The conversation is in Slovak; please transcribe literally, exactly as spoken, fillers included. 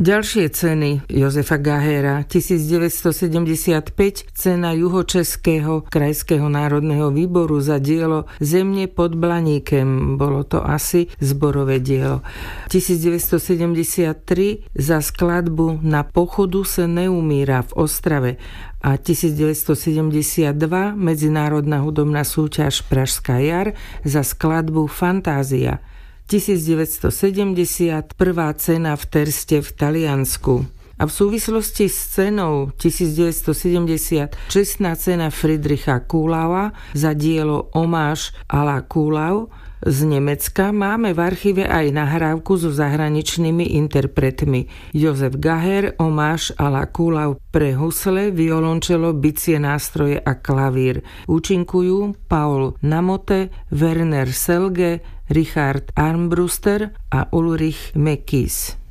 Ďalšie ceny Jozefa Gahera. tisícdeväťstosedemdesiatpäť cena Juhočeského krajského národného výboru za dielo Země pod Blaníkem. Bolo to asi zborové dielo. tisícdeväťstosedemdesiattri za skladbu Na pochodu se neumíra v Ostrave a tisícdeväťstosedemdesiatdva medzinárodná hudobná súťaž Pražská jar za skladbu Fantázia. tisícdeväťstosedemdesiat prvá cena v Terste v Taliansku. A v súvislosti s cenou tisícdeväťstosedemdesiat čestná cena Friedricha Kuhlaua za dielo Hommage à la Kuhlau z Nemecka. Máme v archíve aj nahrávku so zahraničnými interpretmi. Jozef Gaher, Hommage à la Kuhlau pre husle, violončelo, bicie nástroje a klavír. Účinkujú Paul Namote, Werner Selge, Richard Armbruster a Ulrich Mekis.